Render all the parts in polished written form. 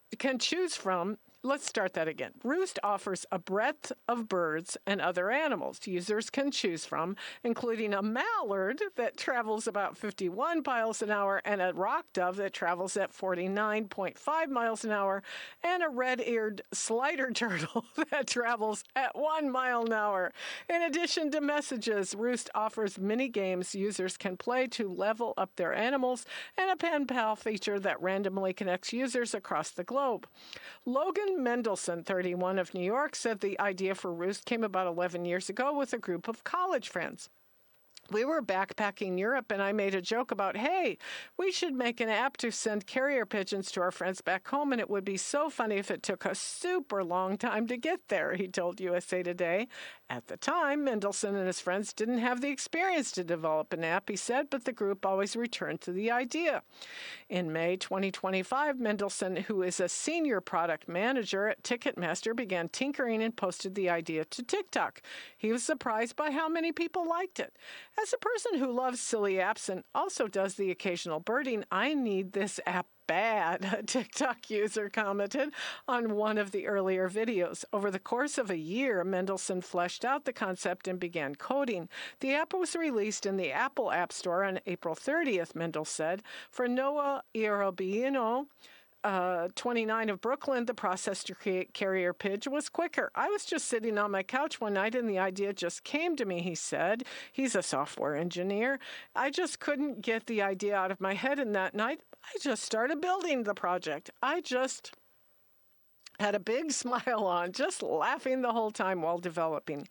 can choose from. Let's start that again. Roost offers a breadth of birds and other animals users can choose from, including a mallard that travels about 51 miles an hour and a rock dove that travels at 49.5 miles an hour and a red-eared slider turtle that travels at 1 mile an hour. In addition to messages, Roost offers mini games users can play to level up their animals and a pen pal feature that randomly connects users across the globe. Logan Mendelson, 31, of New York, said the idea for Roost came about 11 years ago with a group of college friends. We were backpacking Europe, and I made a joke about, hey, we should make an app to send carrier pigeons to our friends back home, and it would be so funny if it took a super long time to get there, he told USA Today. At the time, Mendelson and his friends didn't have the experience to develop an app, he said, but the group always returned to the idea. In May 2025, Mendelson, who is a senior product manager at Ticketmaster, began tinkering and posted the idea to TikTok. He was surprised by how many people liked it. As a person who loves silly apps and also does the occasional birding, I need this app bad, a TikTok user commented on one of the earlier videos. Over the course of a year, Mendelson fleshed out the concept and began coding. The app was released in the Apple App Store on April 30th, Mendel said. For Noah Irobino, 29 of Brooklyn, the process to create Carrier Pidge was quicker. I was just sitting on my couch one night and the idea just came to me, he said. He's a software engineer. I just couldn't get the idea out of my head, and that night I just started building the project. I just had a big smile on, just laughing the whole time while developing.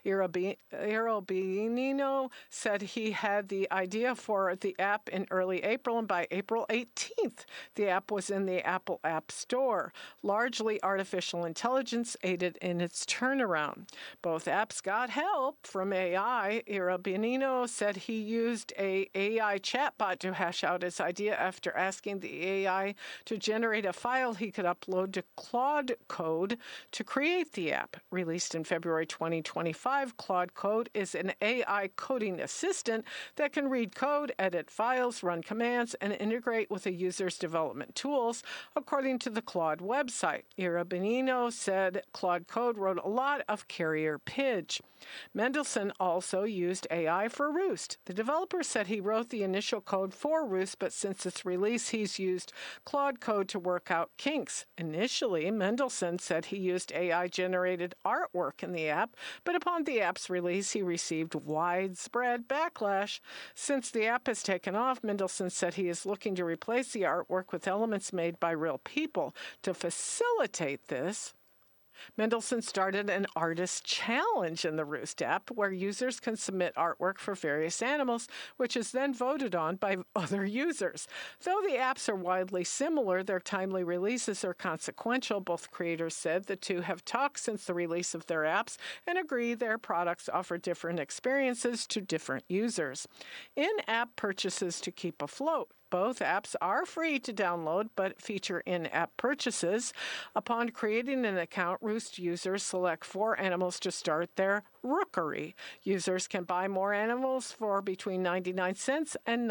Irobino said he had the idea for the app in early April, and by April 18th, the app was in the Apple App Store. Largely artificial intelligence aided in its turnaround. Both apps got help from AI. Irobino said he used a AI chatbot to hash out his idea after asking the AI to generate a file he could upload to Claude Code to create the app. Released in February 2025, Claude Code is an AI coding assistant that can read code, edit files, run commands, and integrate with a user's development tools, according to the Claude website. Irobino said Claude Code wrote a lot of Carrier Pidge. Mendelson also used AI for Roost. The developer said he wrote the initial code for Roost, but since its release, he's used Claude Code to work out kinks. Initially, Mendelson said he used AI-generated artwork in the app, but upon the app's release, he received widespread backlash. Since the app has taken off, Mendelson said he is looking to replace the artwork with elements made by real people. To facilitate this, Mendelson started an artist challenge in the Roost app where users can submit artwork for various animals, which is then voted on by other users. Though the apps are widely similar, their timely releases are consequential. Both creators said the two have talked since the release of their apps and agree their products offer different experiences to different users. In-app purchases to keep afloat. Both apps are free to download, but feature in-app purchases. Upon creating an account, Roost users select 4 animals to start their rookery. Users can buy more animals for between 99 cents and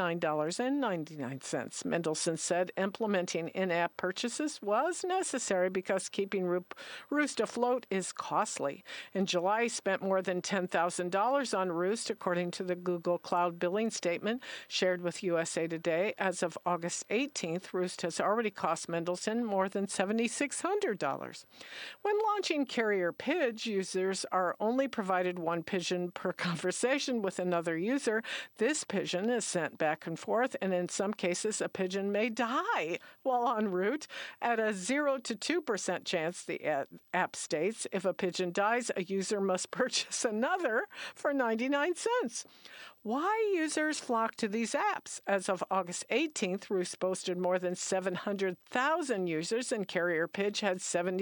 $9.99. Mendelson said implementing in-app purchases was necessary because keeping Roost afloat is costly. In July, he spent more than $10,000 on Roost, according to the Google Cloud billing statement shared with USA Today. As of August 18th, Roost has already cost Mendelson more than $7,600. When launching Carrier Pidge, users are only provided one pigeon per conversation with another user. This pigeon is sent back and forth, and in some cases, a pigeon may die while en route. At a 0 to 2% chance, the app states, if a pigeon dies, a user must purchase another for 99 cents. Why users flock to these apps? As of August 18th, Roost boasted more than 700,000 users, and Carrier Pidge had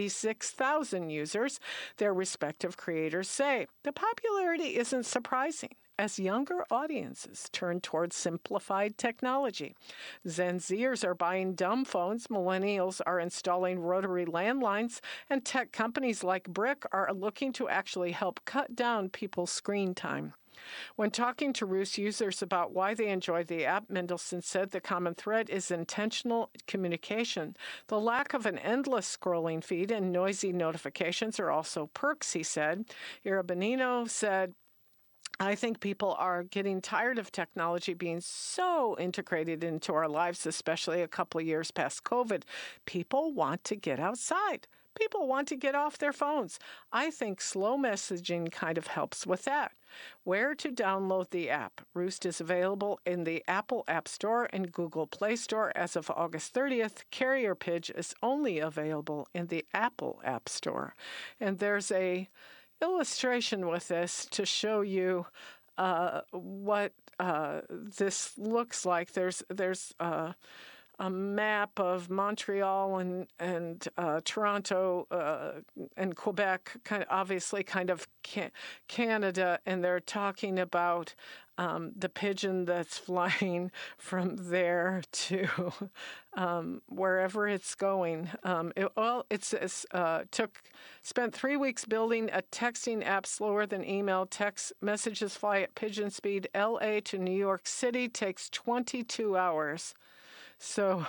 76,000 users, their respective creators say. The popularity isn't surprising, as younger audiences turn towards simplified technology. Gen Zers are buying dumb phones, millennials are installing rotary landlines, and tech companies like Brick are looking to actually help cut down people's screen time. When talking to Roost users about why they enjoy the app, Mendelsohn said the common thread is intentional communication. The lack of an endless scrolling feed and noisy notifications are also perks, he said. Ira Bonino said, I think people are getting tired of technology being so integrated into our lives, especially a couple of years past COVID. People want to get outside. People want to get off their phones. I think slow messaging kind of helps with that. Where to download the app? Roost is available in the Apple App Store and Google Play Store as of August 30th. Carrier Pigeon is only available in the Apple App Store. And there's a illustration with this to show you what this looks like. There's a map of Montreal and Toronto and Quebec, obviously Canada, and they're talking about the pigeon that's flying from there to wherever it's going. Spent 3 weeks building a texting app slower than email. Text messages fly at pigeon speed. LA to New York City takes 22 hours. So,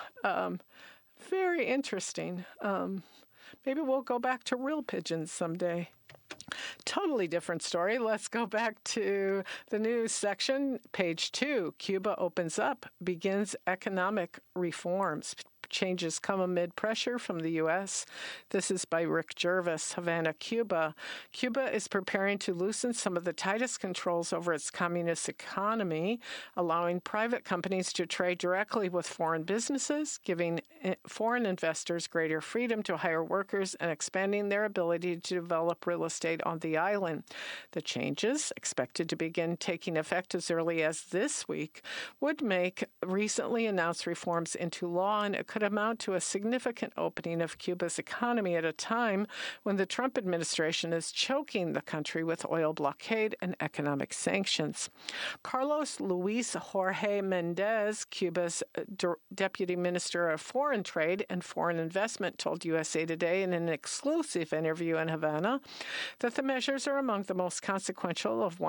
very interesting. Maybe we'll go back to real pigeons someday. Totally different story. Let's go back to the news section. Page 2, Cuba opens up, begins economic reforms. Changes come amid pressure from the U.S. This is by Rick Jervis, Havana, Cuba. Cuba is preparing to loosen some of the tightest controls over its communist economy, allowing private companies to trade directly with foreign businesses, giving foreign investors greater freedom to hire workers, and expanding their ability to develop real estate on the island. The changes, expected to begin taking effect as early as this week, would make recently announced reforms into law, and it could amount to a significant opening of Cuba's economy at a time when the Trump administration is choking the country with oil blockade and economic sanctions. Carlos Luis Jorge Mendez, Cuba's Deputy Minister of Foreign Trade and Foreign Investment, told USA Today in an exclusive interview in Havana that the measures are among the most consequential of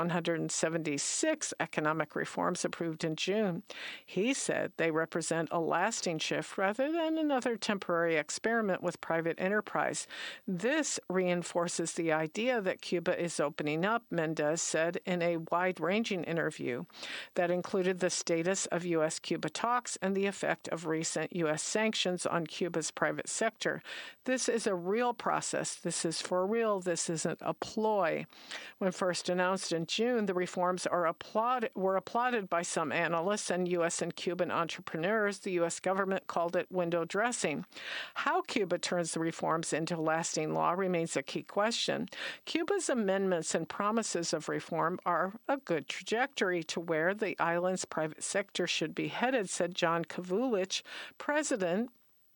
176 economic reforms approved in June. He said they represent a lasting shift rather than another temporary experiment with private enterprise. This reinforces the idea that Cuba is opening up, Mendez said in a wide-ranging interview that included the status of U.S.-Cuba talks and the effect of recent U.S. sanctions on Cuba's private sector. This is a real process. This is for real. This isn't a ploy. When first announced in June, the reforms were applauded by some analysts and U.S. and Cuban entrepreneurs. The U.S. government called it window dressing. How Cuba turns the reforms into lasting law remains a key question. Cuba's amendments and promises of reform are a good trajectory to where the island's private sector should be headed, said John Kavulich, president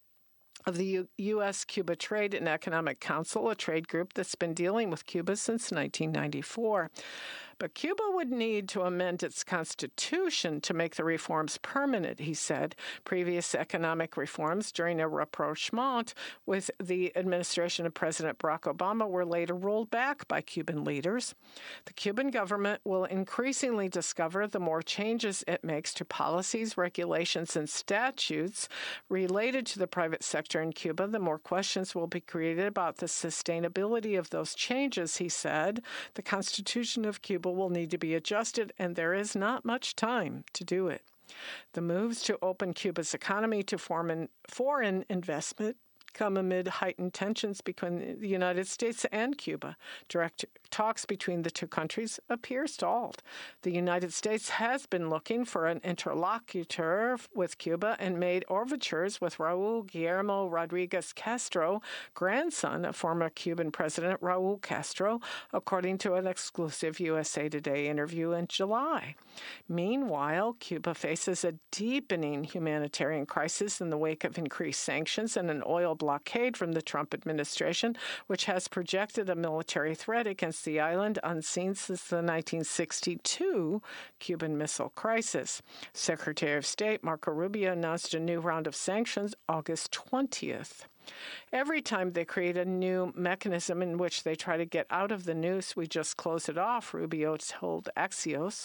of the U.S.-Cuba Trade and Economic Council, a trade group that's been dealing with Cuba since 1994. But Cuba would need to amend its constitution to make the reforms permanent, he said. Previous economic reforms during a rapprochement with the administration of President Barack Obama were later rolled back by Cuban leaders. The Cuban government will increasingly discover the more changes it makes to policies, regulations, and statutes related to the private sector in Cuba, the more questions will be created about the sustainability of those changes, he said. The Constitution of Cuba will need to be adjusted, and there is not much time to do it. The moves to open Cuba's economy to foreign investment come amid heightened tensions between the United States and Cuba. Direct talks between the two countries appear stalled. The United States has been looking for an interlocutor with Cuba and made overtures with Raul Guillermo Rodriguez Castro, grandson of former Cuban President Raul Castro, according to an exclusive USA Today interview in July. Meanwhile, Cuba faces a deepening humanitarian crisis in the wake of increased sanctions and an oil blockade from the Trump administration, which has projected a military threat against the island unseen since the 1962 Cuban Missile Crisis. Secretary of State Marco Rubio announced a new round of sanctions August 20th. Every time they create a new mechanism in which they try to get out of the noose, we just close it off, Rubio told Axios.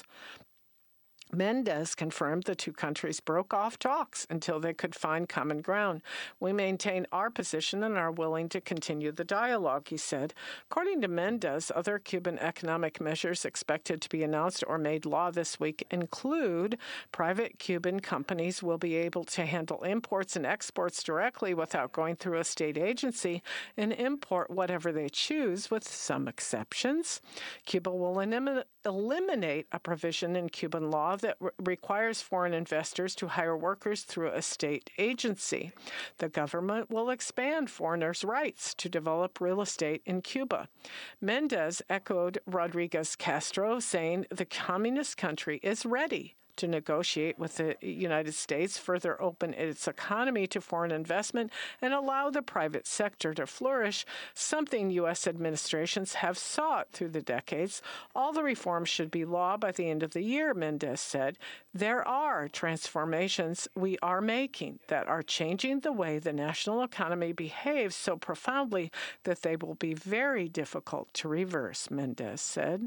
Mendez confirmed the two countries broke off talks until they could find common ground. We maintain our position and are willing to continue the dialogue, he said. According to Mendez, other Cuban economic measures expected to be announced or made law this week include private Cuban companies will be able to handle imports and exports directly without going through a state agency and import whatever they choose, with some exceptions. Cuba will eliminate a provision in Cuban law that requires foreign investors to hire workers through a state agency. The government will expand foreigners' rights to develop real estate in Cuba. Mendez echoed Rodriguez Castro, saying the communist country is ready to negotiate with the United States, further open its economy to foreign investment, and allow the private sector to flourish, something U.S. administrations have sought through the decades. All the reforms should be law by the end of the year, Mendez said. There are transformations we are making that are changing the way the national economy behaves so profoundly that they will be very difficult to reverse, Mendez said.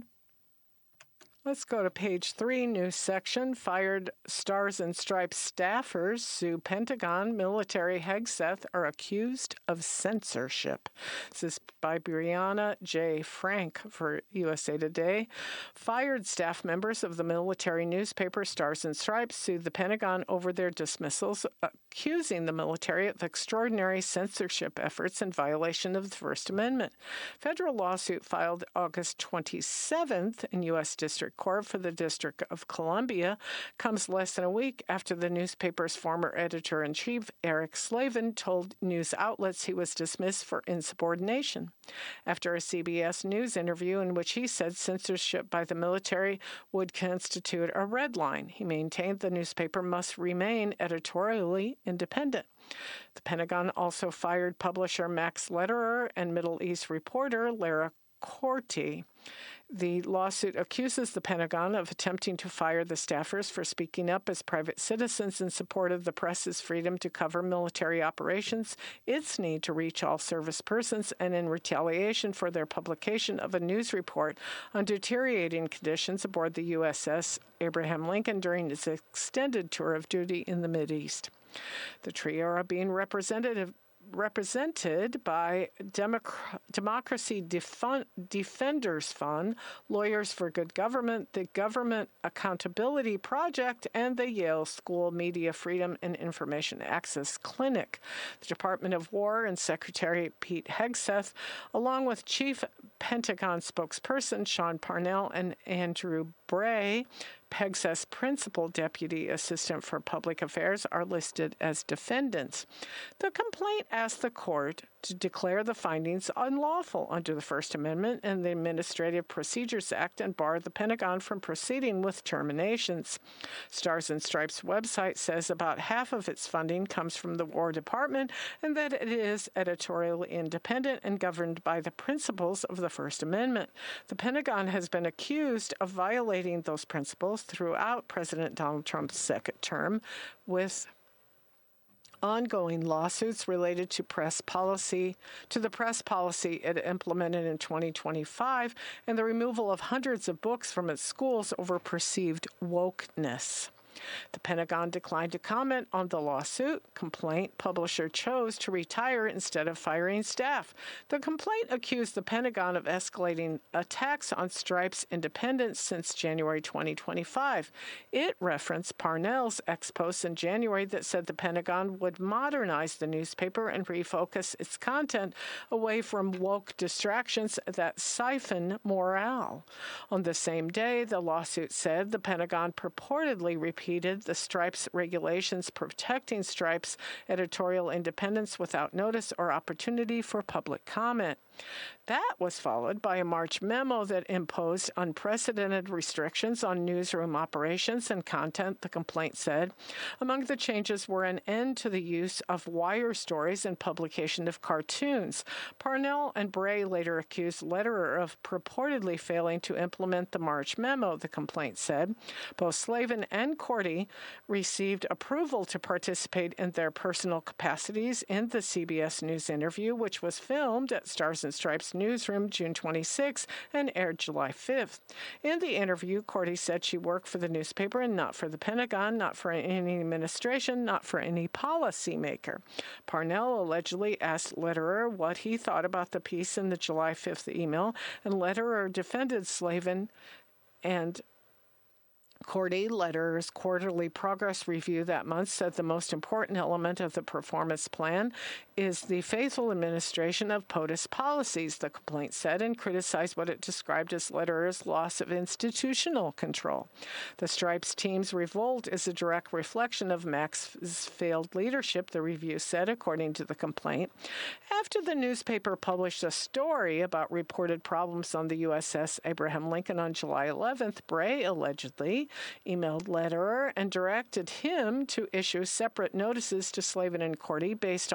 Let's go to page 3, news section. Fired Stars and Stripes staffers sue Pentagon. Military Hegseth are accused of censorship. This is by Brianna J. Frank for USA Today. Fired staff members of the military newspaper Stars and Stripes sued the Pentagon over their dismissals, accusing the military of extraordinary censorship efforts in violation of the First Amendment. Federal lawsuit filed August 27th in U.S. District Court for the District of Columbia comes less than a week after the newspaper's former editor-in-chief, Eric Slavin, told news outlets he was dismissed for insubordination after a CBS News interview in which he said censorship by the military would constitute a red line. He maintained the newspaper must remain editorially independent. The Pentagon also fired publisher Max Lederer and Middle East reporter Lara Corti. The lawsuit accuses the Pentagon of attempting to fire the staffers for speaking up as private citizens in support of the press's freedom to cover military operations, its need to reach all service persons, and in retaliation for their publication of a news report on deteriorating conditions aboard the USS Abraham Lincoln during its extended tour of duty in the Mideast. The trio are being represented by Democracy Defenders Fund, Lawyers for Good Government, the Government Accountability Project, and the Yale School Media Freedom and Information Access Clinic. The Department of War and Secretary Pete Hegseth, along with Chief Pentagon spokesperson Sean Parnell and Andrew Bray, Hegseth's principal deputy assistant for public affairs, are listed as defendants. The complaint asked the court to declare the findings unlawful under the First Amendment and the Administrative Procedures Act and bar the Pentagon from proceeding with terminations. Stars and Stripes website says about half of its funding comes from the War Department and that it is editorially independent and governed by the principles of the First Amendment. The Pentagon has been accused of violating those principles throughout President Donald Trump's second term, with ongoing lawsuits related to the press policy it implemented in 2025 and the removal of hundreds of books from its schools over perceived wokeness. The Pentagon declined to comment on the lawsuit. Complaint publisher chose to retire instead of firing staff. The complaint accused the Pentagon of escalating attacks on Stripes' independence since January 2025. It referenced Parnell's ex-post in January that said the Pentagon would modernize the newspaper and refocus its content away from woke distractions that siphon morale. On the same day, the lawsuit said the Pentagon purportedly repeated the Stripes regulations protecting Stripes' editorial independence without notice or opportunity for public comment. That was followed by a March memo that imposed unprecedented restrictions on newsroom operations and content, the complaint said. Among the changes were an end to the use of wire stories and publication of cartoons. Parnell and Bray later accused Lederer of purportedly failing to implement the March memo, the complaint said. Both Slavin and Corti Cordy received approval to participate in their personal capacities in the CBS News interview, which was filmed at Stars and Stripes newsroom June 26 and aired July 5th. In the interview, Cordy said she worked for the newspaper and not for the Pentagon, not for any administration, not for any policymaker. Parnell allegedly asked Lederer what he thought about the piece in the July 5th email, and Lederer defended Slavin and Cordy. Lederer's quarterly progress review that month said the most important element of the performance plan is the faithful administration of POTUS policies, the complaint said, and criticized what it described as Lederer's loss of institutional control. The Stripes team's revolt is a direct reflection of Max's failed leadership, the review said, according to the complaint. After the newspaper published a story about reported problems on the USS Abraham Lincoln on July 11th, Bray allegedly emailed Lederer and directed him to issue separate notices to Slavin and Cordy based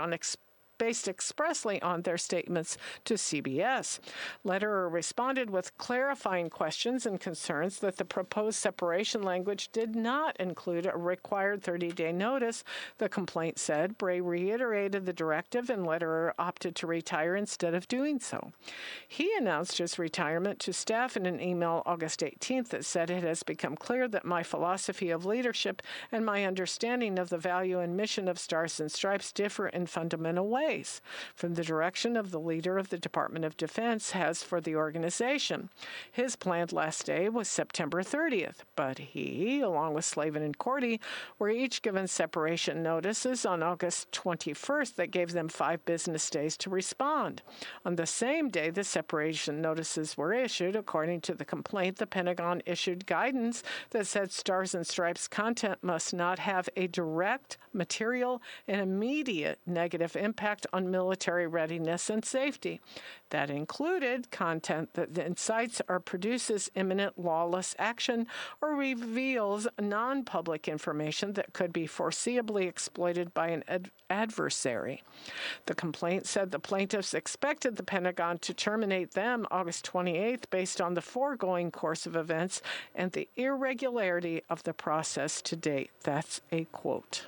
expressly on their statements to CBS. Lederer responded with clarifying questions and concerns that the proposed separation language did not include a required 30-day notice, the complaint said. Bray reiterated the directive, and Lederer opted to retire instead of doing so. He announced his retirement to staff in an email August 18th that said, "It has become clear that my philosophy of leadership and my understanding of the value and mission of Stars and Stripes differ in fundamental ways from the direction of the leader of the Department of Defense has for the organization." His planned last day was September 30th, but he, along with Slavin and Cordy, were each given separation notices on August 21st that gave them 5 business days to respond. On the same day the separation notices were issued, according to the complaint, the Pentagon issued guidance that said Stars and Stripes content must not have a direct, material, and immediate negative impact on military readiness and safety. That included content that incites or produces imminent lawless action or reveals non-public information that could be foreseeably exploited by an adversary. The complaint said the plaintiffs expected the Pentagon to terminate them August 28th based on the foregoing course of events and the irregularity of the process to date. That's a quote.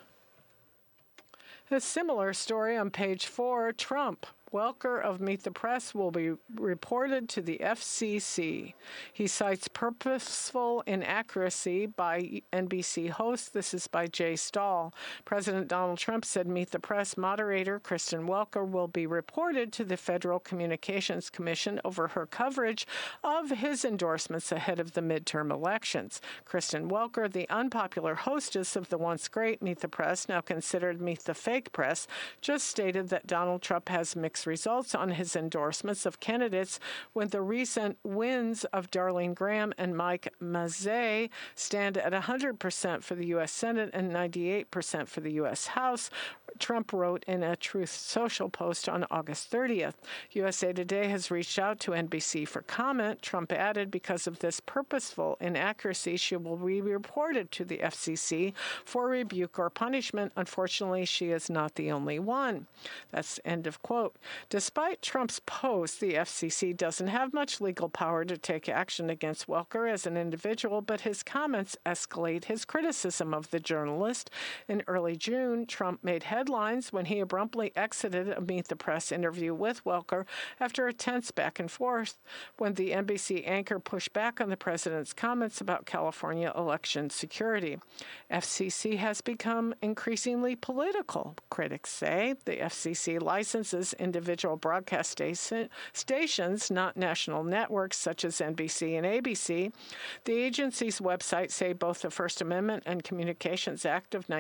A similar story on page 4, Trump. Welker of Meet the Press will be reported to the FCC. He cites purposeful inaccuracy by NBC host. This is by Jay Stahl. President Donald Trump said Meet the Press moderator Kristen Welker will be reported to the Federal Communications Commission over her coverage of his endorsements ahead of the midterm elections. Kristen Welker, the unpopular hostess of the once great Meet the Press, now considered Meet the Fake Press, just stated that Donald Trump has mixed results on his endorsements of candidates when the recent wins of Darlene Graham and Mike Mazzei stand at 100% for the U.S. Senate and 98% for the U.S. House, Trump wrote in a Truth Social post on August 30th. USA Today has reached out to NBC for comment. Trump added, because of this purposeful inaccuracy, she will be reported to the FCC for rebuke or punishment. Unfortunately, she is not the only one. That's end of quote. Despite Trump's post, the FCC doesn't have much legal power to take action against Welker as an individual, but his comments escalate his criticism of the journalist. In early June, Trump made headlines when he abruptly exited a Meet the Press interview with Welker after a tense back and forth when the NBC anchor pushed back on the president's comments about California election security. FCC has become increasingly political, critics say. The FCC licenses individual broadcast stations, not national networks such as NBC and ABC. The agency's website say both the First Amendment and Communications Act of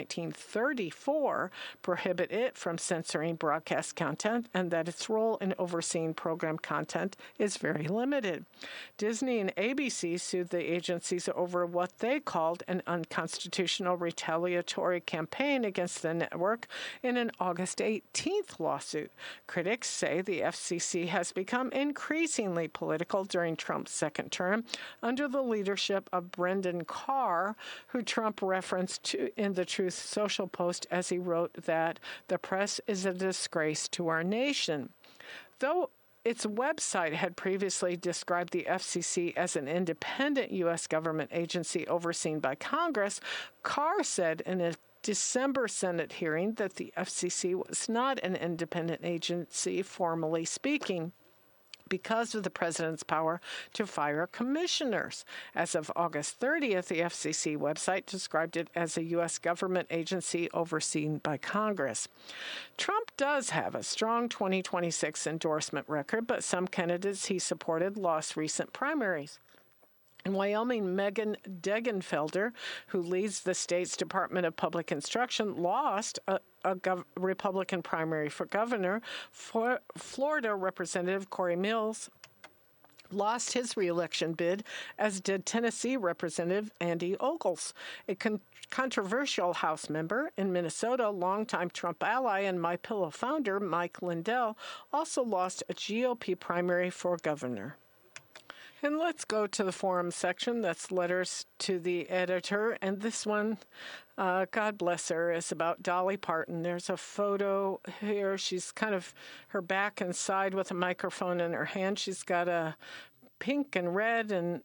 1934 prohibit it from censoring broadcast content and that its role in overseeing program content is very limited. Disney and ABC sued the agencies over what they called an unconstitutional retaliatory campaign against the network in an August 18th lawsuit. Critics say the FCC has become increasingly political during Trump's second term under the leadership of Brendan Carr, who Trump referenced in the Truth Social post as he wrote that the press is a disgrace to our nation. Though its website had previously described the FCC as an independent U.S. government agency overseen by Congress, Carr said in a December Senate hearing that the FCC was not an independent agency, formally speaking, because of the president's power to fire commissioners. As of August 30th, the FCC website described it as a U.S. government agency overseen by Congress. Trump does have a strong 2026 endorsement record, but some candidates he supported lost recent primaries. In Wyoming, Megan Degenfelder, who leads the state's Department of Public Instruction, lost a Republican primary for governor. Florida Representative Corey Mills lost his reelection bid, as did Tennessee Representative Andy Ogles. A controversial House member in Minnesota, longtime Trump ally and MyPillow founder Mike Lindell, also lost a GOP primary for governor. And let's go to the forum section. That's letters to the editor. And this one, God bless her, is about Dolly Parton. There's a photo here. She's kind of her back and side with a microphone in her hand. She's got a pink and red and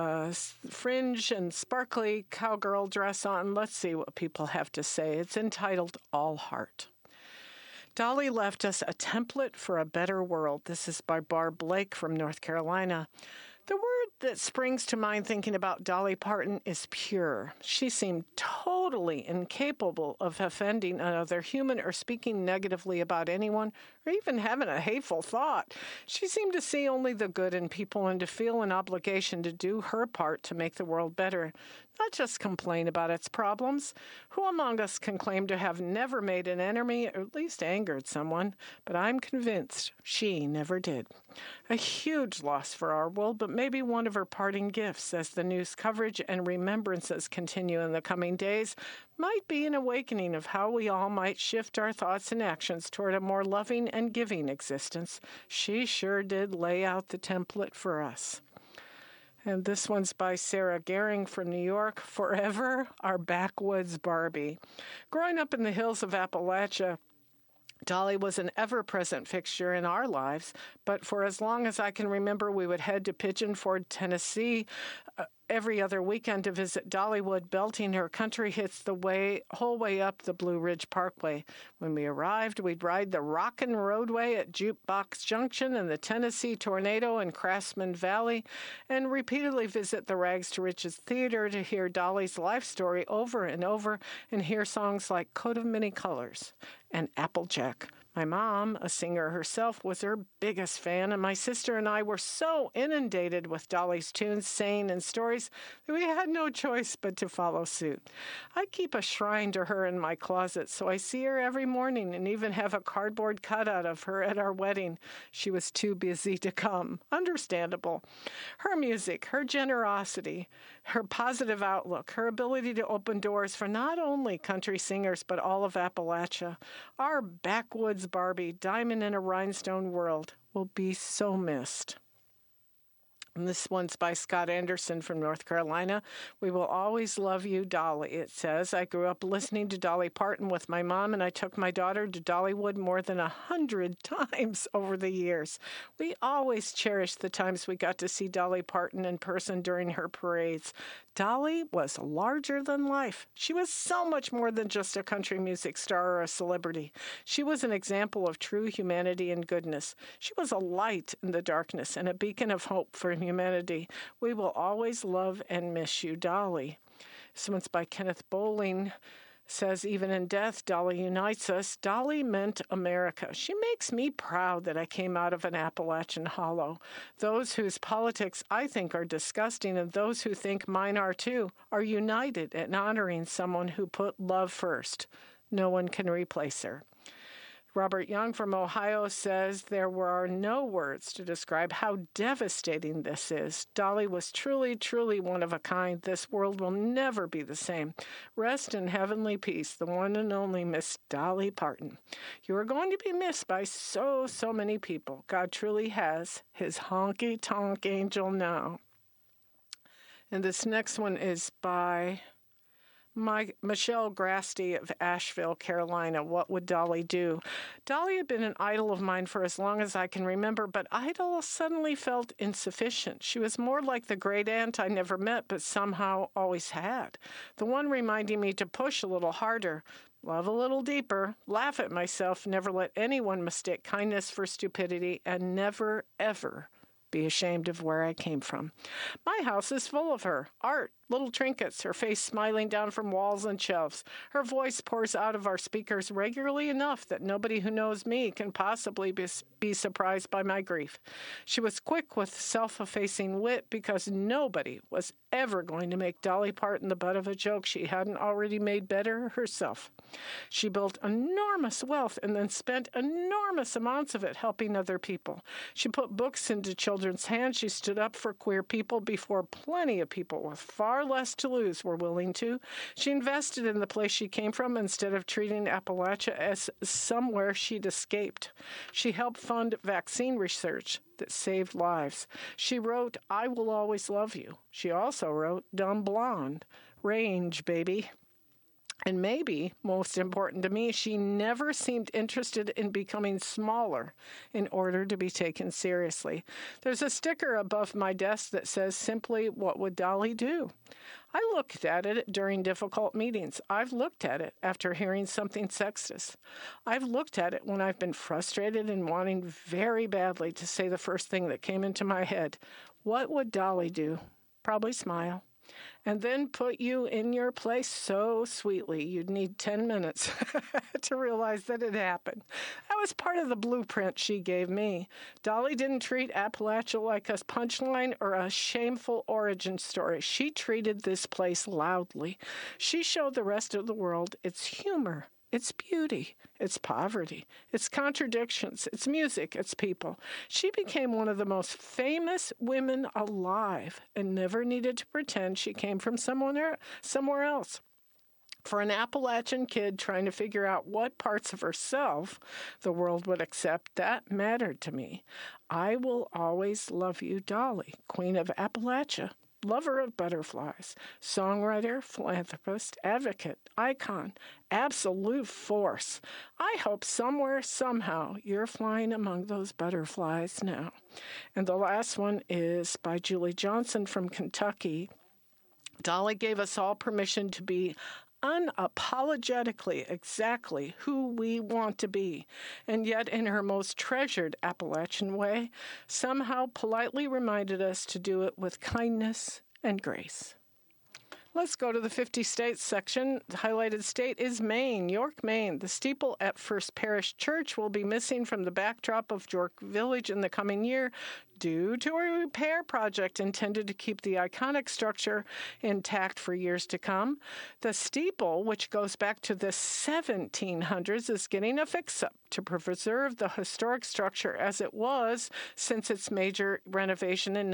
fringe and sparkly cowgirl dress on. Let's see what people have to say. It's entitled All Heart. Dolly left us a template for a better world. This is by Barb Blake from North Carolina. The word that springs to mind thinking about Dolly Parton is pure. She seemed totally incapable of offending another human or speaking negatively about anyone or even having a hateful thought. She seemed to see only the good in people and to feel an obligation to do her part to make the world better, not just complain about its problems. Who among us can claim to have never made an enemy or at least angered someone? But I'm convinced she never did. A huge loss for our world, but maybe one of her parting gifts as the news coverage and remembrances continue in the coming days might be an awakening of how we all might shift our thoughts and actions toward a more loving and giving existence. She sure did lay out the template for us. And this one's by Sarah Gehring from New York. Forever, our backwoods Barbie. Growing up in the hills of Appalachia, Dolly was an ever-present fixture in our lives, but for as long as I can remember, we would head to Pigeon Forge, Tennessee, every other weekend to visit Dollywood, belting her country hits the whole way up the Blue Ridge Parkway. When we arrived, we'd ride the Rockin' Roadway at Jukebox Junction and the Tennessee Tornado in Craftsman Valley, and repeatedly visit the Rags to Riches Theater to hear Dolly's life story over and over and hear songs like Coat of Many Colors and Applejack. My mom, a singer herself, was her biggest fan, and my sister and I were so inundated with Dolly's tunes, saying, and stories that we had no choice but to follow suit. I keep a shrine to her in my closet, so I see her every morning and even have a cardboard cutout of her at our wedding. She was too busy to come. Understandable. Her music, her generosity, her positive outlook, her ability to open doors for not only country singers but all of Appalachia. Our backwoods Barbie, diamond in a rhinestone world, will be so missed. And this one's by Scott Anderson from North Carolina. We will always love you, Dolly, it says. I grew up listening to Dolly Parton with my mom, and I took my daughter to Dollywood more than 100 times over the years. We always cherished the times we got to see Dolly Parton in person during her parades. Dolly was larger than life. She was so much more than just a country music star or a celebrity. She was an example of true humanity and goodness. She was a light in the darkness and a beacon of hope for humanity. We will always love and miss you, Dolly. This one's by Kenneth Bowling. Says, even in death, Dolly unites us. Dolly meant America. She makes me proud that I came out of an Appalachian hollow. Those whose politics I think are disgusting and those who think mine are too are united in honoring someone who put love first. No one can replace her. Robert Young from Ohio says there were no words to describe how devastating this is. Dolly was truly, truly one of a kind. This world will never be the same. Rest in heavenly peace, the one and only Miss Dolly Parton. You are going to be missed by so many people. God truly has his honky-tonk angel now. And this next one is by Michelle Grasty of Asheville, Carolina. What would Dolly do? Dolly had been an idol of mine for as long as I can remember, but idol suddenly felt insufficient. She was more like the great aunt I never met, but somehow always had. The one reminding me to push a little harder, love a little deeper, laugh at myself, never let anyone mistake kindness for stupidity, and never, ever be ashamed of where I came from. My house is full of her. Art, little trinkets, her face smiling down from walls and shelves. Her voice pours out of our speakers regularly enough that nobody who knows me can possibly be surprised by my grief. She was quick with self-effacing wit because nobody was ever going to make Dolly Parton the butt of a joke she hadn't already made better herself. She built enormous wealth and then spent enormous amounts of it helping other people. She put books into children's hands. She stood up for queer people before plenty of people with far less to lose were willing to. She invested in the place she came from instead of treating Appalachia as somewhere she'd escaped. She helped fund vaccine research that saved lives. She wrote, I Will Always Love You. She also wrote Dumb Blonde. Range, baby. And maybe, most important to me, she never seemed interested in becoming smaller in order to be taken seriously. There's a sticker above my desk that says simply, what would Dolly do? I looked at it during difficult meetings. I've looked at it after hearing something sexist. I've looked at it when I've been frustrated and wanting very badly to say the first thing that came into my head. What would Dolly do? Probably smile. And then put you in your place so sweetly you'd need 10 minutes to realize that it happened. That was part of the blueprint she gave me. Dolly didn't treat Appalachia like a punchline or a shameful origin story. She treated this place loudly. She showed the rest of the world its humor, its beauty, its poverty, its contradictions, its music, its people. She became one of the most famous women alive and never needed to pretend she came from somewhere else. For an Appalachian kid trying to figure out what parts of herself the world would accept, that mattered to me. I will always love you, Dolly, Queen of Appalachia. Lover of butterflies, songwriter, philanthropist, advocate, icon, absolute force. I hope somewhere, somehow, you're flying among those butterflies now. And the last one is by Julie Johnson from Kentucky. Dolly gave us all permission to be unapologetically exactly who we want to be, and yet in her most treasured Appalachian way, somehow politely reminded us to do it with kindness and grace. Let's go to the 50 states section. The highlighted state is Maine, York, Maine. The steeple at First Parish Church will be missing from the backdrop of York Village in the coming year due to a repair project intended to keep the iconic structure intact for years to come. The steeple, which goes back to the 1700s, is getting a fix-up to preserve the historic structure as it was since its major renovation in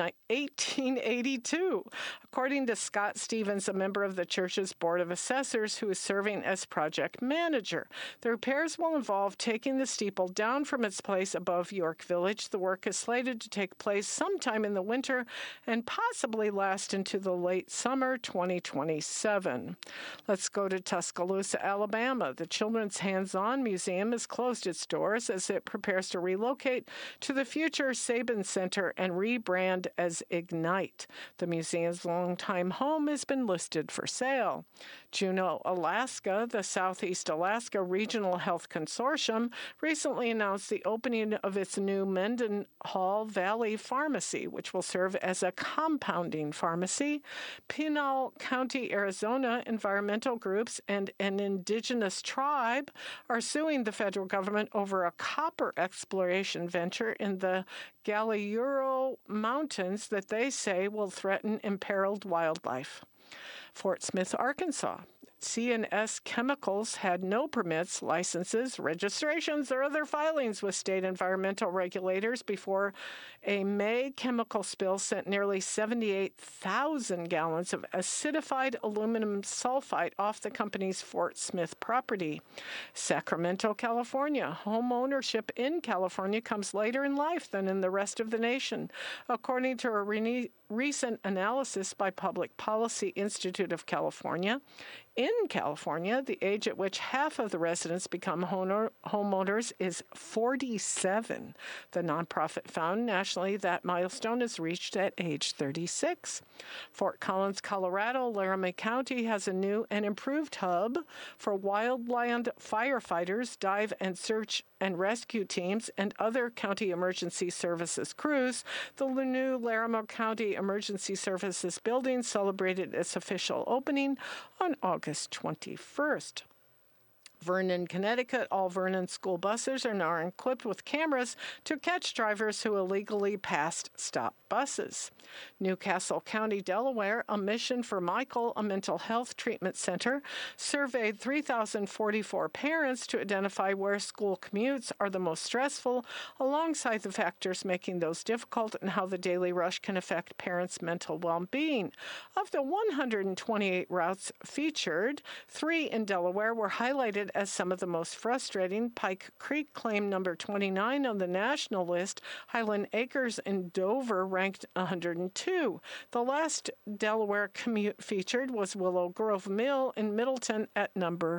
1882. According to Scott Stevens, a member of the church's Board of Assessors who is serving as project manager, the repairs will involve taking the steeple down from its place above York Village. The work is slated to take place sometime in the winter and possibly last into the late summer 2027. Let's go to Tuscaloosa, Alabama. The Children's Hands-On Museum has closed its doors as it prepares to relocate to the future Sabin Center and rebrand as Ignite. The museum's longtime home has been listed for sale. Juneau, Alaska, the Southeast Alaska Regional Health Consortium recently announced the opening of its new Mendenhall Valley Pharmacy, which will serve as a compounding pharmacy. Pinal County, Arizona, environmental groups and an indigenous tribe are suing the federal government over a copper exploration venture in the Galliuro Mountains that they say will threaten imperiled wildlife. Fort Smith, Arkansas. C&S Chemicals had no permits, licenses, registrations, or other filings with state environmental regulators before a May chemical spill sent nearly 78,000 gallons of acidified aluminum sulfite off the company's Fort Smith property. Sacramento, California. Home ownership in California comes later in life than in the rest of the nation. According to a recent analysis by Public Policy Institute of California, In California, the age at which half of the residents become homeowners is 47. The nonprofit found nationally that milestone is reached at age 36. Fort Collins, Colorado, Laramie County has a new and improved hub for wildland firefighters, dive and search and rescue teams, and other county emergency services crews. The new Laramie County Emergency Services Building celebrated its official opening on August 21st. Vernon, Connecticut, all Vernon school buses are now equipped with cameras to catch drivers who illegally passed stop buses. Newcastle County, Delaware, a mission for Michael, a mental health treatment center, surveyed 3,044 parents to identify where school commutes are the most stressful, alongside the factors making those difficult and how the daily rush can affect parents' mental well-being. Of the 128 routes featured, 3 in Delaware were highlighted as some of the most frustrating. Pike Creek claimed number 29 on the national list. Highland Acres in Dover ranked 102. The last Delaware commute featured was Willow Grove Mill in Middleton at number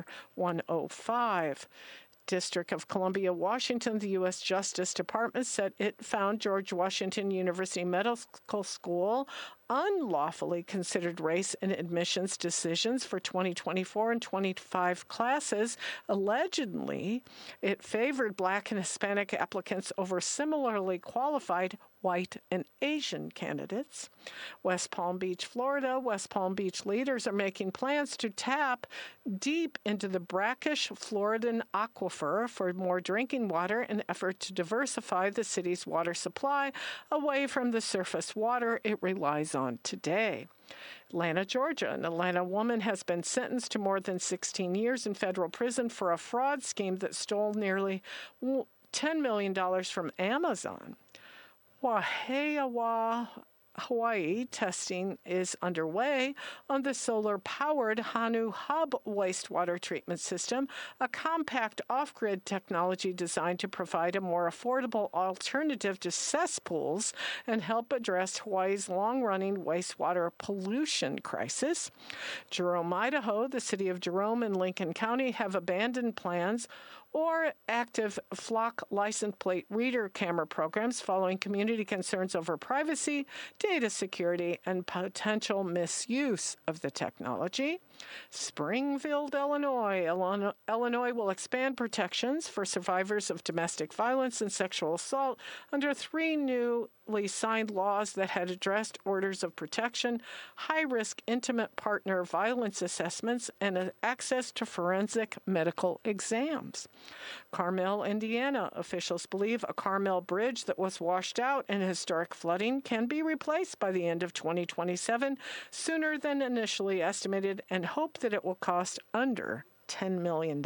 105. District of Columbia, Washington, the U.S. Justice Department said it found George Washington University Medical School unlawfully considered race in admissions decisions for 2024 and 25 classes. Allegedly, it favored Black and Hispanic applicants over similarly qualified white and Asian candidates. West Palm Beach, Florida. West Palm Beach leaders are making plans to tap deep into the brackish Floridan aquifer for more drinking water in an effort to diversify the city's water supply away from the surface water it relies on today. Atlanta, Georgia. An Atlanta woman has been sentenced to more than 16 years in federal prison for a fraud scheme that stole nearly $10 million from Amazon. Wahiawa, Hawaii, testing is underway on the solar-powered Hanu Hub wastewater treatment system, a compact off-grid technology designed to provide a more affordable alternative to cesspools and help address Hawaii's long-running wastewater pollution crisis. Jerome, Idaho, the city of Jerome and Lincoln County have abandoned plans or active flock license plate reader camera programs following community concerns over privacy, data security, and potential misuse of the technology. Springfield, Illinois. Illinois will expand protections for survivors of domestic violence and sexual assault under 3 newly signed laws that had addressed orders of protection, high-risk intimate partner violence assessments, and access to forensic medical exams. Carmel, Indiana. Officials believe a Carmel bridge that was washed out in historic flooding can be replaced by the end of 2027, sooner than initially estimated, and hope that it will cost under $10 million.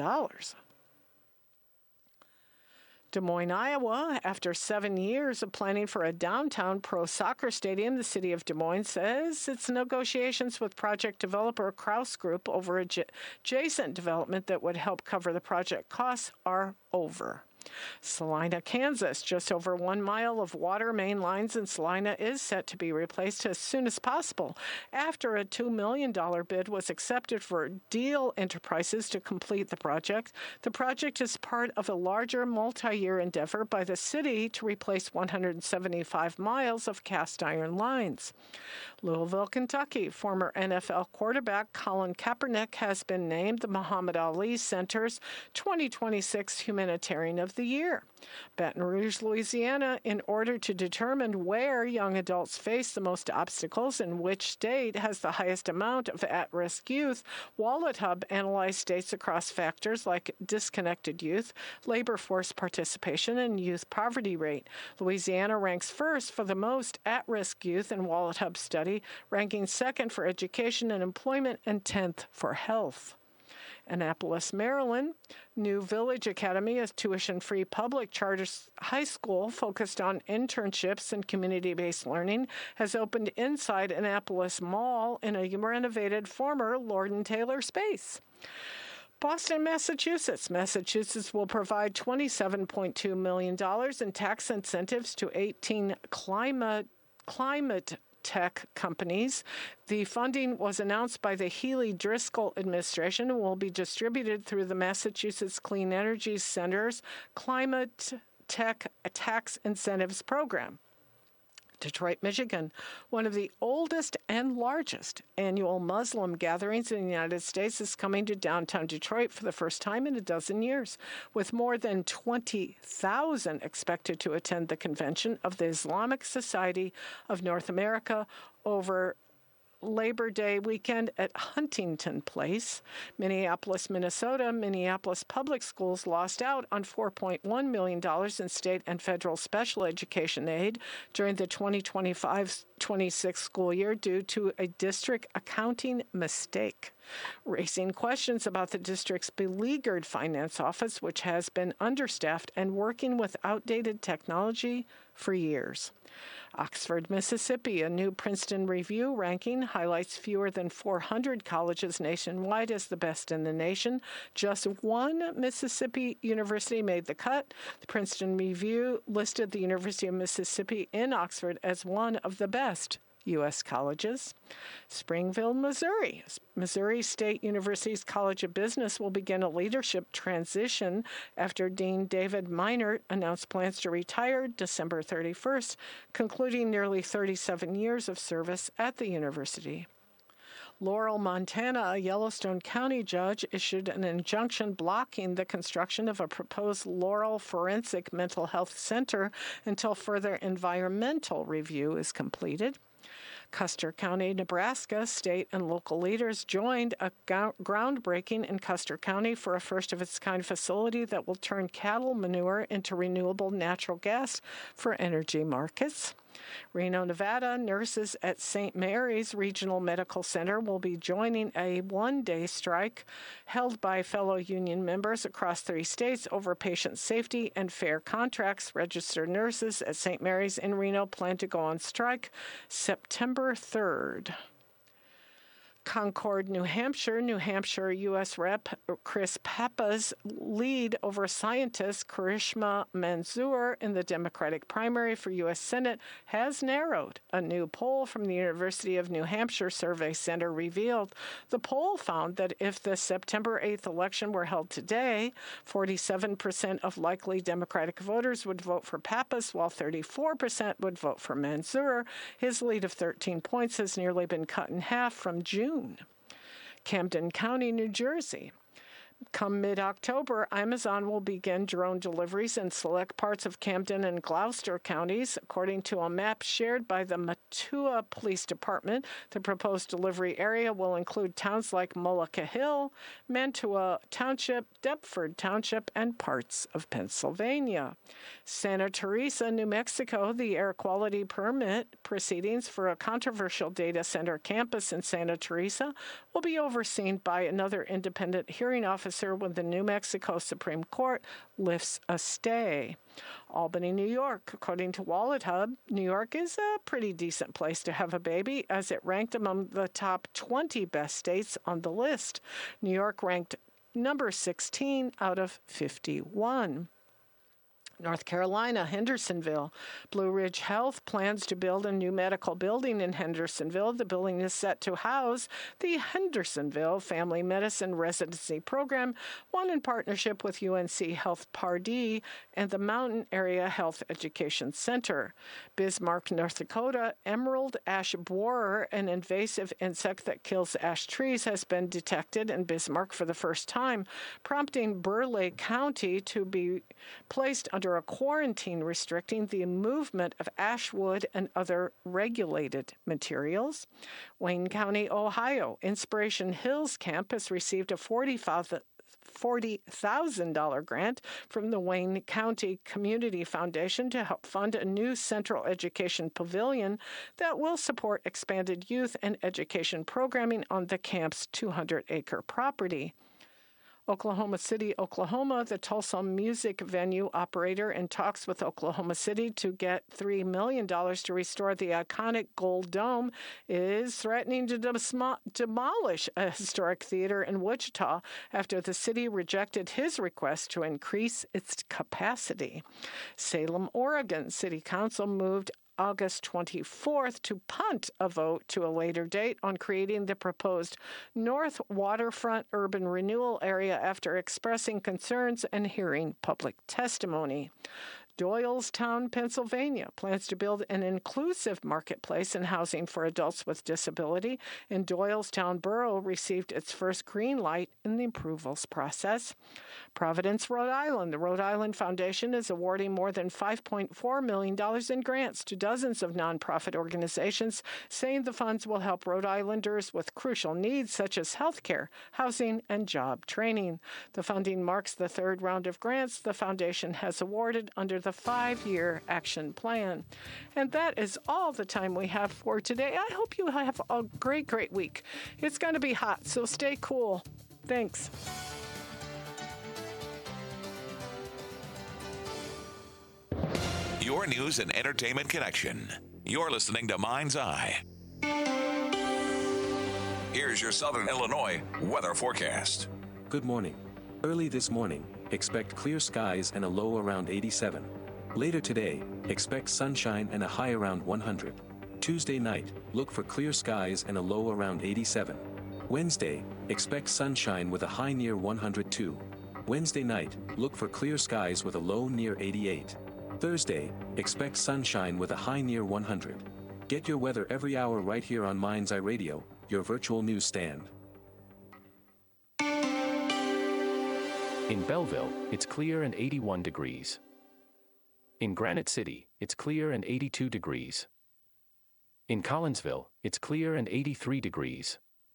Des Moines, Iowa. After 7 years of planning for a downtown pro soccer stadium, the city of Des Moines says its negotiations with project developer Kraus Group over adjacent development that would help cover the project costs are over. Salina, Kansas. Just over 1 mile of water main lines in Salina is set to be replaced as soon as possible after a $2 million bid was accepted for Deal Enterprises to complete the project. The project is part of a larger multi-year endeavor by the city to replace 175 miles of cast iron lines. Louisville, Kentucky. Former NFL quarterback Colin Kaepernick has been named the Muhammad Ali Center's 2026 Humanitarian of the Year. Baton Rouge, Louisiana. In order to determine where young adults face the most obstacles and which state has the highest amount of at-risk youth, Wallet Hub analyzed states across factors like disconnected youth, labor force participation, and youth poverty rate. Louisiana ranks first for the most at-risk youth in Wallet Hub study, ranking second for education and employment and 10th for health. Annapolis, Maryland. New Village Academy, a tuition-free public charter high school focused on internships and community-based learning, has opened inside Annapolis Mall in a renovated former Lord & Taylor space. Boston, Massachusetts. Massachusetts will provide $27.2 million in tax incentives to 18 climate tech companies. The funding was announced by the Healey-Driscoll administration and will be distributed through the Massachusetts Clean Energy Center's Climate Tech Tax Incentives Program. Detroit, Michigan, one of the oldest and largest annual Muslim gatherings in the United States, is coming to downtown Detroit for the first time in a dozen years, with more than 20,000 expected to attend the convention of the Islamic Society of North America over Labor Day weekend at Huntington Place, Minneapolis, Minnesota. Minneapolis Public Schools lost out on $4.1 million in state and federal special education aid during the 2025-26 school year due to a district accounting mistake, raising questions about the district's beleaguered finance office, which has been understaffed and working with outdated technology for years. Oxford, Mississippi, a new Princeton Review ranking highlights fewer than 400 colleges nationwide as the best in the nation. Just one Mississippi university made the cut. The Princeton Review listed the University of Mississippi in Oxford as one of the best U.S. colleges. Springville, Missouri. Missouri State University's College of Business will begin a leadership transition after Dean David Meinert announced plans to retire December 31st, concluding nearly 37 years of service at the university. Laurel, Montana, a Yellowstone County judge issued an injunction blocking the construction of a proposed Laurel Forensic Mental Health Center until further environmental review is completed. Custer County, Nebraska, state and local leaders joined a groundbreaking in Custer County for a first-of-its-kind facility that will turn cattle manure into renewable natural gas for energy markets. Reno, Nevada, nurses at St. Mary's Regional Medical Center will be joining a one-day strike held by fellow union members across 3 states over patient safety and fair contracts. Registered nurses at St. Mary's in Reno plan to go on strike September 3rd. Concord, New Hampshire, U.S. Rep. Chris Pappas' lead over scientist Karishma Manzoor in the Democratic primary for U.S. Senate has narrowed. A new poll from the University of New Hampshire Survey Center revealed. The poll found that if the September 8th election were held today, 47% of likely Democratic voters would vote for Pappas, while 34% would vote for Manzoor. His lead of 13 points has nearly been cut in half from June. Camden County, New Jersey. Come mid-October, Amazon will begin drone deliveries in select parts of Camden and Gloucester counties. According to a map shared by the Matua Police Department, the proposed delivery area will include towns like Mullica Hill, Mantua Township, Deptford Township, and parts of Pennsylvania. Santa Teresa, New Mexico, the air quality permit proceedings for a controversial data center campus in Santa Teresa will be overseen by another independent hearing officer when the New Mexico Supreme Court lifts a stay. Albany, New York. According to WalletHub, New York is a pretty decent place to have a baby, as it ranked among the top 20 best states on the list. New York ranked number 16 out of 51. North Carolina, Hendersonville. Blue Ridge Health plans to build a new medical building in Hendersonville. The building is set to house the Hendersonville Family Medicine Residency Program, one in partnership with UNC Health Pardee and the Mountain Area Health Education Center. Bismarck, North Dakota, emerald ash borer, an invasive insect that kills ash trees, has been detected in Bismarck for the first time, prompting Burleigh County to be placed under a quarantine restricting the movement of ash wood and other regulated materials. Wayne County, Ohio. Inspiration Hills campus received a $40,000 grant from the Wayne County Community Foundation to help fund a new central education pavilion that will support expanded youth and education programming on the camp's 200-acre property. Oklahoma City, Oklahoma, the Tulsa music venue operator in talks with Oklahoma City to get $3 million to restore the iconic Gold Dome is threatening to demolish a historic theater in Wichita after the city rejected his request to increase its capacity. Salem, Oregon, City Council moved August 24th to punt a vote to a later date on creating the proposed North Waterfront Urban Renewal Area after expressing concerns and hearing public testimony. Doylestown, Pennsylvania plans to build an inclusive marketplace and housing for adults with disability, and Doylestown Borough received its first green light in the approvals process. Providence, Rhode Island. The Rhode Island Foundation is awarding more than $5.4 million in grants to dozens of nonprofit organizations, saying the funds will help Rhode Islanders with crucial needs such as health care, housing, and job training. The funding marks the third round of grants the foundation has awarded under the 5-year action plan. And that is all the time we have for today. I hope you have a great, great week. It's going to be hot, so stay cool. Thanks. Your news and entertainment connection. You're listening to Mind's Eye. Here's your Southern Illinois weather forecast. Good morning. Early this morning, expect clear skies and a low around 87. Later today, expect sunshine and a high around 100. Tuesday night, look for clear skies and a low around 87. Wednesday, expect sunshine with a high near 102. Wednesday night, look for clear skies with a low near 88. Thursday, expect sunshine with a high near 100. Get your weather every hour right here on Mind's Eye Radio, your virtual newsstand. In Belleville, it's clear and 81 degrees. In Granite City, it's clear and 82 degrees. In Collinsville, it's clear and 83 degrees.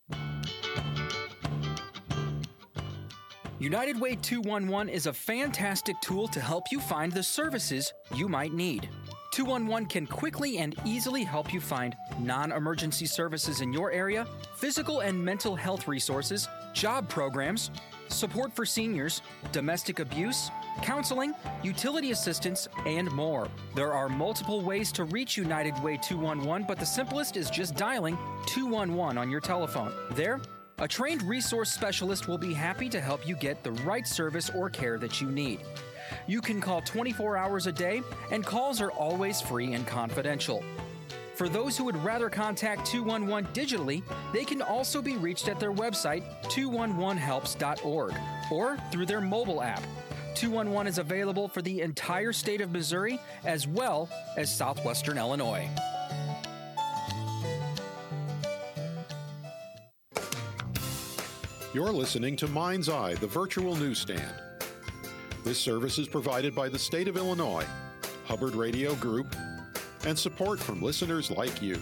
United Way 211 is a fantastic tool to help you find the services you might need. 211 can quickly and easily help you find non-emergency services in your area, physical and mental health resources, job programs, support for seniors, domestic abuse, counseling, utility assistance, and more. There are multiple ways to reach United Way 211, but the simplest is just dialing 211 on your telephone. There, a trained resource specialist will be happy to help you get the right service or care that you need. You can call 24 hours a day, and calls are always free and confidential. For those who would rather contact 211 digitally, they can also be reached at their website, 211helps.org, or through their mobile app. 211 is available for the entire state of Missouri as well as southwestern Illinois. You're listening to Mind's Eye, the virtual newsstand. This service is provided by the state of Illinois, Hubbard Radio Group, and support from listeners like you.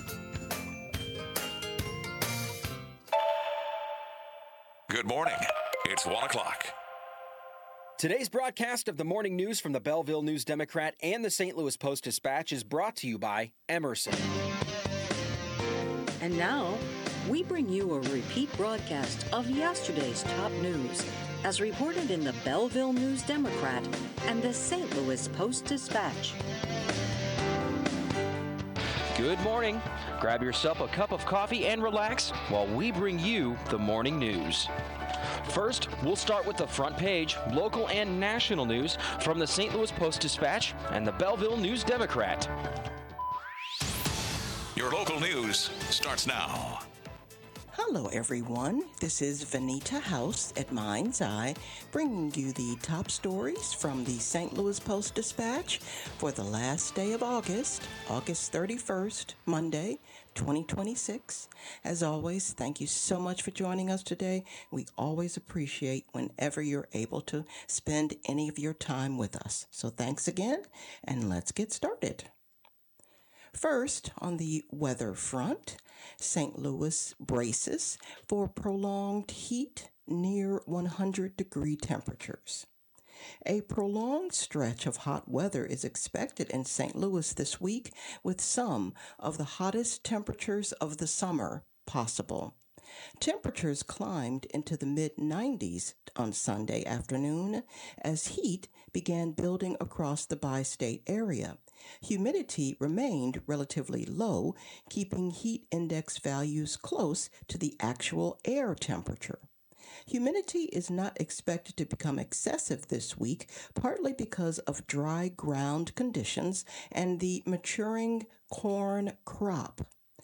Good morning. It's 1 o'clock. Today's broadcast of the morning news from the Belleville News Democrat and the St. Louis Post-Dispatch is brought to you by Emerson. And now, we bring you a repeat broadcast of yesterday's top news, as reported in the Belleville News Democrat and the St. Louis Post-Dispatch. Good morning. Grab yourself a cup of coffee and relax while we bring you the morning news. First, we'll start with the front page, local and national news from the St. Louis Post-Dispatch and the Belleville News Democrat. Your local news starts now. Hello, everyone. This is Vanita House at Mind's Eye, bringing you the top stories from the St. Louis Post-Dispatch for the last day of August, August 31st, Monday, 2026. As always, thank you so much for joining us today. We always appreciate whenever you're able to spend any of your time with us. So thanks again, and let's get started. First, on the weather front, St. Louis braces for prolonged heat near 100-degree temperatures. A prolonged stretch of hot weather is expected in St. Louis this week, with some of the hottest temperatures of the summer possible. Temperatures climbed into the mid-90s on Sunday afternoon as heat began building across the bi-state area. Humidity remained relatively low, keeping heat index values close to the actual air temperature. Humidity is not expected to become excessive this week, partly because of dry ground conditions and the maturing corn crop.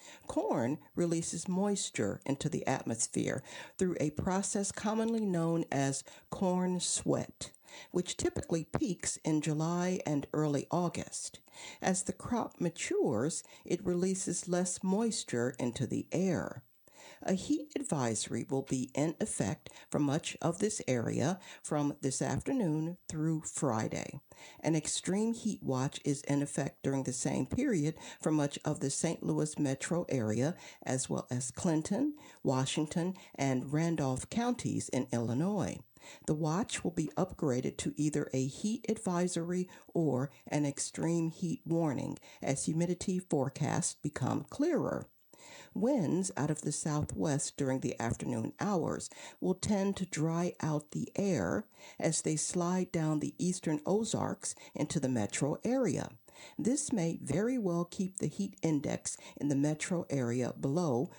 Corn releases moisture into the atmosphere through a process commonly known as corn sweat, which typically peaks in July and early August. As the crop matures, it releases less moisture into the air. A heat advisory will be in effect for much of this area from this afternoon through Friday. An extreme heat watch is in effect during the same period for much of the St. Louis metro area, as well as Clinton, Washington, and Randolph counties in Illinois. The watch will be upgraded to either a heat advisory or an extreme heat warning as humidity forecasts become clearer. Winds out of the southwest during the afternoon hours will tend to dry out the air as they slide down the eastern Ozarks into the metro area. This may very well keep the heat index in the metro area below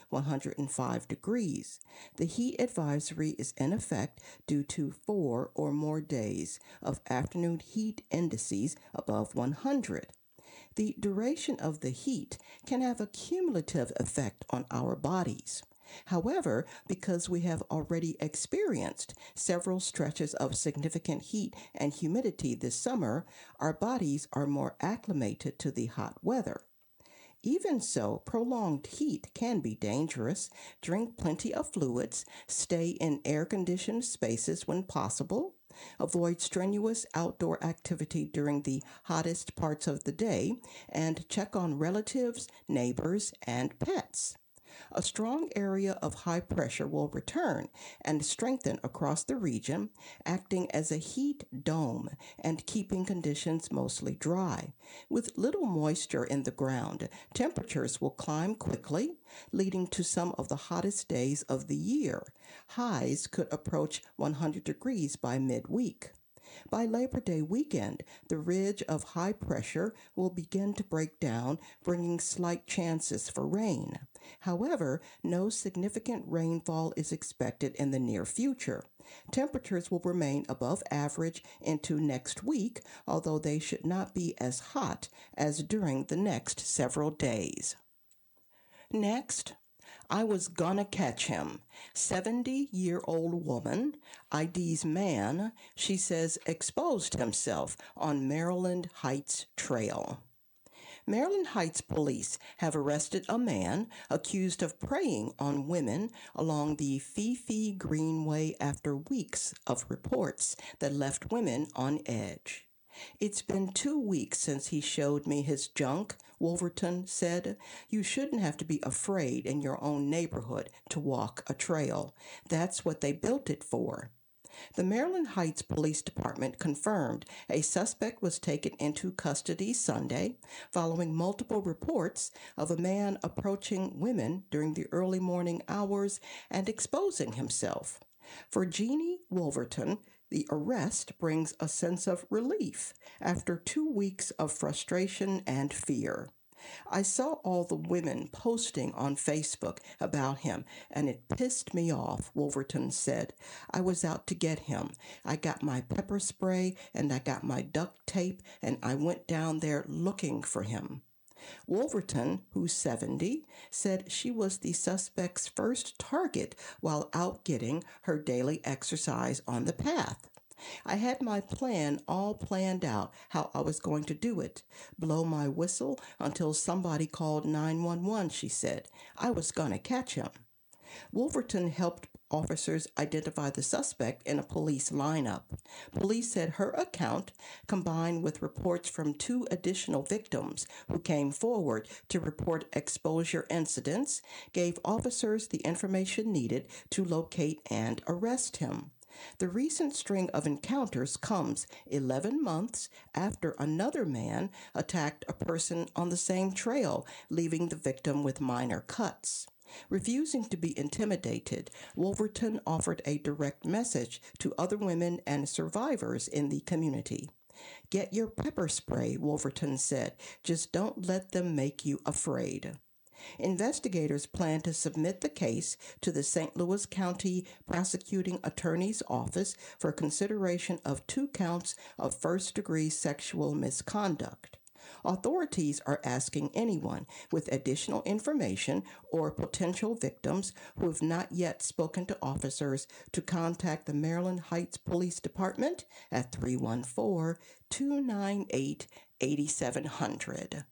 105 degrees. The heat advisory is in effect due to 4 or more days of afternoon heat indices above 100. The duration of the heat can have a cumulative effect on our bodies. However, because we have already experienced several stretches of significant heat and humidity this summer, our bodies are more acclimated to the hot weather. Even so, prolonged heat can be dangerous. Drink plenty of fluids, stay in air-conditioned spaces when possible, avoid strenuous outdoor activity during the hottest parts of the day, and check on relatives, neighbors, and pets. A strong area of high pressure will return and strengthen across the region, acting as a heat dome and keeping conditions mostly dry. With little moisture in the ground, temperatures will climb quickly, leading to some of the hottest days of the year. Highs could approach 100 degrees by midweek. By Labor Day weekend, the ridge of high pressure will begin to break down, bringing slight chances for rain. However, no significant rainfall is expected in the near future. Temperatures will remain above average into next week, although they should not be as hot as during the next several days. Next, I was gonna catch him. 70-year-old woman, ID's man, she says exposed himself on Maryland Heights Trail. Maryland Heights police have arrested a man accused of preying on women along the Fifi Greenway after weeks of reports that left women on edge. It's been 2 weeks since he showed me his junk, Wolverton said. You shouldn't have to be afraid in your own neighborhood to walk a trail. That's what they built it for. The Maryland Heights Police Department confirmed a suspect was taken into custody Sunday following multiple reports of a man approaching women during the early morning hours and exposing himself. For Jeannie Wolverton, the arrest brings a sense of relief after 2 weeks of frustration and fear. I saw all the women posting on Facebook about him, and it pissed me off, Wolverton said. I was out to get him. I got my pepper spray, and I got my duct tape, and I went down there looking for him. Wolverton, who's 70, said she was the suspect's first target while out getting her daily exercise on the path. I had my plan all planned out how I was going to do it. Blow my whistle until somebody called 911, she said. I was going to catch him. Wolverton helped officers identify the suspect in a police lineup. Police said her account, combined with reports from 2 additional victims who came forward to report exposure incidents, gave officers the information needed to locate and arrest him. The recent string of encounters comes 11 months after another man attacked a person on the same trail, leaving the victim with minor cuts. Refusing to be intimidated, Wolverton offered a direct message to other women and survivors in the community. Get your pepper spray, Wolverton said. Just don't let them make you afraid. Investigators plan to submit the case to the St. Louis County Prosecuting Attorney's Office for consideration of 2 counts of first-degree sexual misconduct. Authorities are asking anyone with additional information or potential victims who have not yet spoken to officers to contact the Maryland Heights Police Department at 314-298-8700.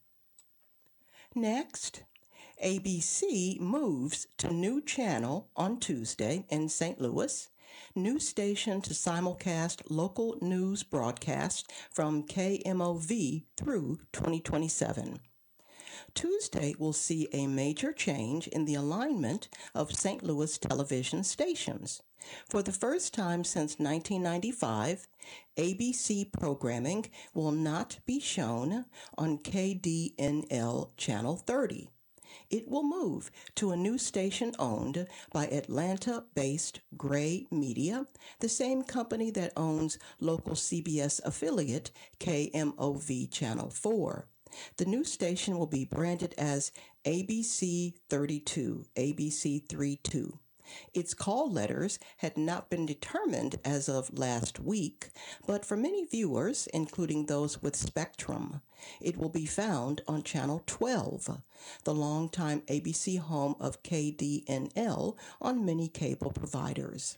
Next, ABC moves to new channel on Tuesday in St. Louis. New station to simulcast local news broadcast from KMOV through 2027. Tuesday will see a major change in the alignment of St. Louis television stations. For the first time since 1995, ABC programming will not be shown on KDNL Channel 30. It will move to a new station owned by Atlanta-based Gray Media, the same company that owns local CBS affiliate KMOV Channel 4. The new station will be branded as ABC 32, ABC 32. Its call letters had not been determined as of last week, but for many viewers, including those with Spectrum, it will be found on Channel 12, the longtime ABC home of KDNL on many cable providers.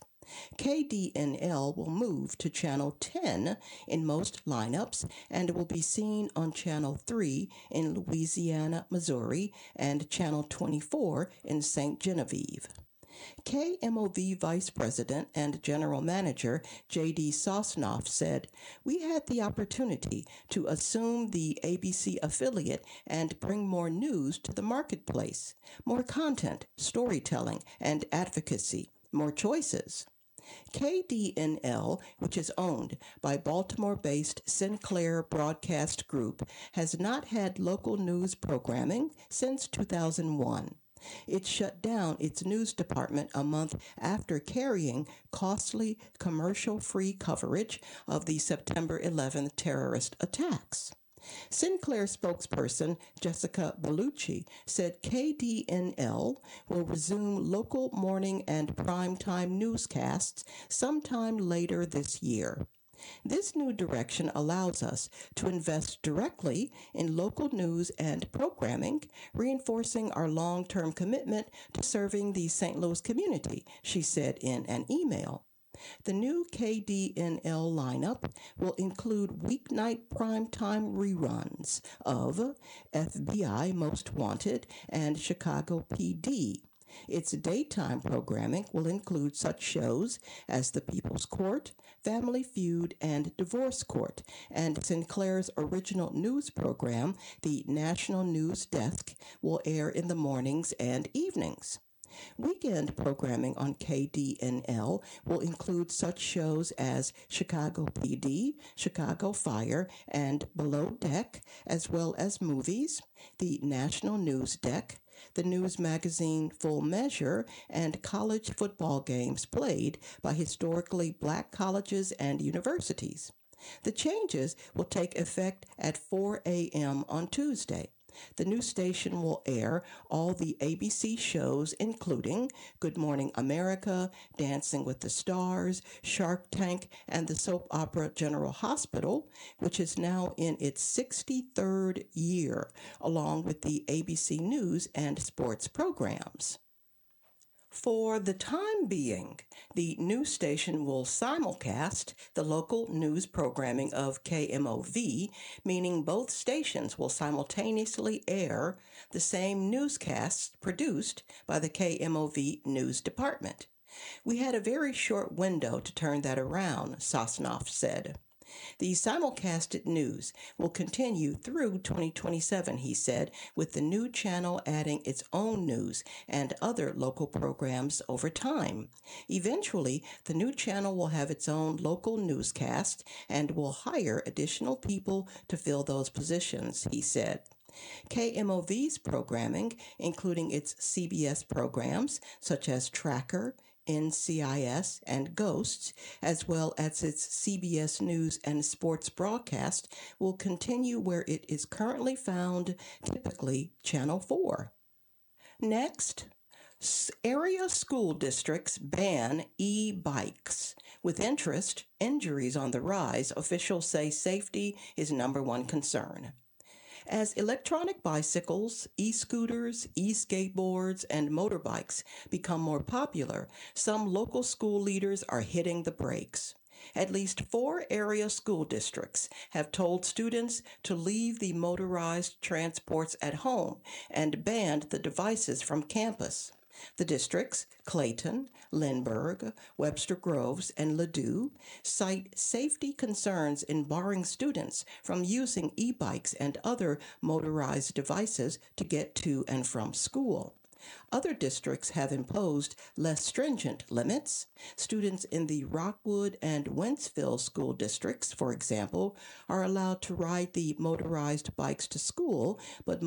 KDNL will move to Channel 10 in most lineups and will be seen on Channel 3 in Louisiana, Missouri, and Channel 24 in St. Genevieve. KMOV Vice President and General Manager J.D. Sosnoff said, "We had the opportunity to assume the ABC affiliate and bring more news to the marketplace, more content, storytelling, and advocacy, more choices." KDNL, which is owned by Baltimore-based Sinclair Broadcast Group, has not had local news programming since 2001. It shut down its news department a month after carrying costly commercial-free coverage of the September 11th terrorist attacks. Sinclair spokesperson Jessica Bellucci said KDNL will resume local morning and primetime newscasts sometime later this year. This new direction allows us to invest directly in local news and programming, reinforcing our long-term commitment to serving the St. Louis community, she said in an email. The new KDNL lineup will include weeknight primetime reruns of FBI Most Wanted and Chicago PD. Its daytime programming will include such shows as The People's Court, Family Feud, and Divorce Court, and Sinclair's original news program, the National News Desk, will air in the mornings and evenings. Weekend programming on KDNL will include such shows as Chicago PD, Chicago Fire, and Below Deck, as well as movies, the National News Deck, the news magazine Full Measure, and college football games played by historically black colleges and universities. The changes will take effect at 4 a.m. on Tuesday. The new station will air all the ABC shows, including Good Morning America, Dancing with the Stars, Shark Tank, and the soap opera General Hospital, which is now in its 63rd year, along with the ABC News and sports programs. For the time being, the news station will simulcast the local news programming of KMOV, meaning both stations will simultaneously air the same newscasts produced by the KMOV News Department. "We had a very short window to turn that around," Sosnoff said. The simulcasted news will continue through 2027, he said, with the new channel adding its own news and other local programs over time. Eventually, the new channel will have its own local newscast and will hire additional people to fill those positions, he said. KMOV's programming, including its CBS programs such as Tracker, NCIS, and Ghosts, as well as its CBS News and sports broadcast, will continue where it is currently found, typically Channel 4. Next, area school districts ban e-bikes. With interest, injuries on the rise, officials say safety is number one concern. As electronic bicycles, e-scooters, e-skateboards, and motorbikes become more popular, some local school leaders are hitting the brakes. At least 4 area school districts have told students to leave the motorized transports at home and banned the devices from campus. The districts, Clayton, Lindbergh, Webster Groves, and Ladue, cite safety concerns in barring students from using e-bikes and other motorized devices to get to and from school. Other districts have imposed less stringent limits. Students in the Rockwood and Wentzville school districts, for example, are allowed to ride the motorized bikes to school, but